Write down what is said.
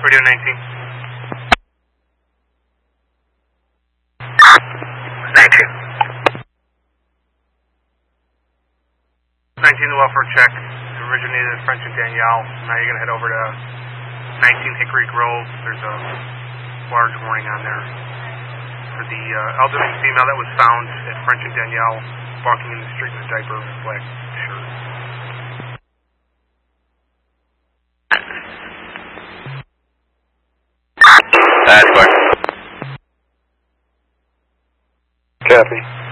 Radio 19. 19 the welfare check. It originated at French and Danielle. Now you're going to head over to 19 Hickory Grove. There's a large warning on there for the elderly female that was found at French and Danielle walking in the street in a diaper and a black shirt. That's fine. Copy.